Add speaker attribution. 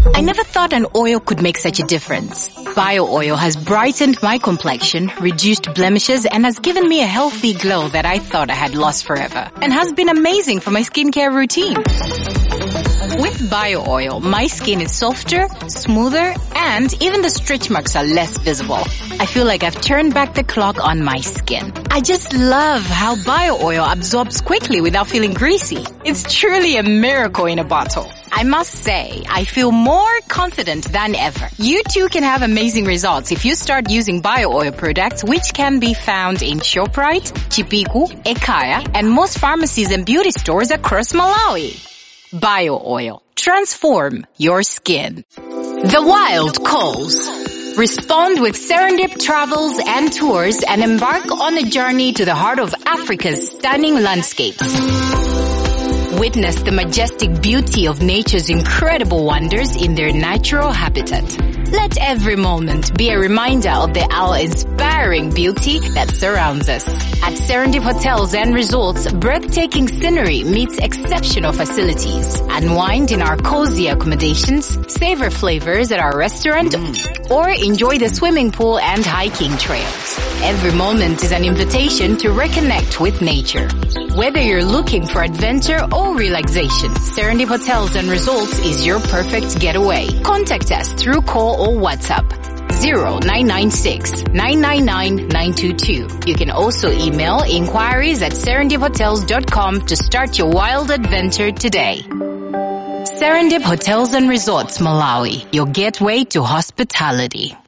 Speaker 1: I never thought an oil could make such a difference. Bio Oil has brightened my complexion, reduced blemishes, and has given me a healthy glow that I thought I had lost forever, and has been amazing for my skincare routine. With Bio Oil, my skin is softer, smoother, and even the stretch marks are less visible. I feel like I've turned back the clock on my skin. I just love how Bio Oil absorbs quickly without feeling greasy. It's truly a miracle in a bottle. I must say, I feel more confident than ever. You too can have amazing results if you start using Bio Oil products, which can be found in ShopRite, Chipiku, Ekaya, and most pharmacies and beauty stores across Malawi. Bio Oil. Transform your skin. The wild calls. Respond with Serendip Travels and Tours and embark on a journey to the heart of Africa's stunning landscapes. Witness the majestic beauty of nature's incredible wonders in their natural habitat. Let every moment be a reminder of the awe-inspiring beauty that surrounds us. At Serendip Hotels and Resorts, breathtaking scenery meets exceptional facilities. Unwind in our cozy accommodations, savor flavors at our restaurant, or enjoy the swimming pool and hiking trails. Every moment is an invitation to reconnect with nature. Whether you're looking for adventure or relaxation, Serendip Hotels and Resorts is your perfect getaway. Contact us through call or WhatsApp 0996-999-922. You can also email inquiries at serendiphotels.com to start your wild adventure today. Serendip Hotels and Resorts, Malawi, your gateway to hospitality.